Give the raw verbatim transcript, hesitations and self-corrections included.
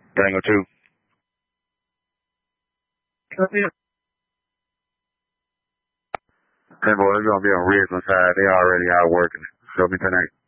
Tango two. Copy. Ten boy, it's gonna be on Ridgeland side. They already out working. Show me tonight.